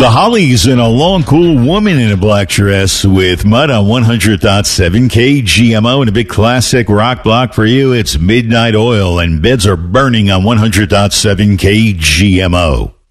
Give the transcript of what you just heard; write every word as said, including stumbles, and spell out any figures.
The Hollies and a long, cool woman in a black dress with Mud on one hundred point seven K G M O, and a big classic rock block for you. It's Midnight Oil, and Beds Are Burning on one hundred point seven K G M O.